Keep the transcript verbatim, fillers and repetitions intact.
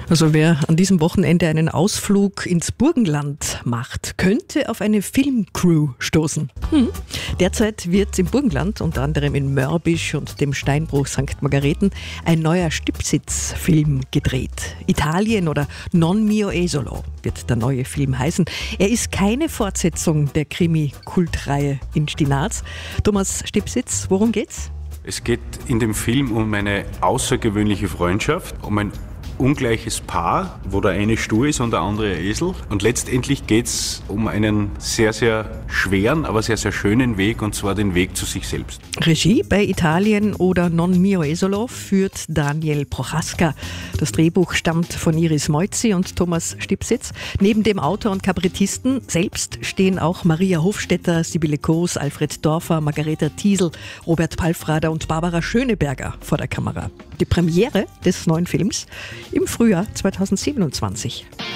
Also wer an diesem Wochenende einen Ausflug ins Burgenland macht, könnte auf eine Filmcrew stoßen. Hm. Derzeit wird im Burgenland, unter anderem in Mörbisch und dem Steinbruch Sankt Margareten, ein neuer Stipsitz-Film gedreht. Italien oder Non mio Esolo wird der neue Film heißen. Er ist keine Fortsetzung der Krimi-Kultreihe in Stinaz. Thomas Stipsitz, worum geht's? Es geht in dem Film um eine außergewöhnliche Freundschaft, um ein ungleiches Paar, wo der eine stur ist und der andere ein Esel. Und letztendlich geht es um einen sehr, sehr schweren, aber sehr, sehr schönen Weg, und zwar den Weg zu sich selbst. Regie bei Italien oder Non mio Esolo führt Daniel Prochaska. Das Drehbuch stammt von Iris Moizzi und Thomas Stipsitz. Neben dem Autor und Kabarettisten selbst stehen auch Maria Hofstetter, Sibylle Koos, Alfred Dorfer, Margareta Thiesel, Robert Palfrader und Barbara Schöneberger vor der Kamera. Die Premiere des neuen Films im Frühjahr zweitausendsiebenundzwanzig.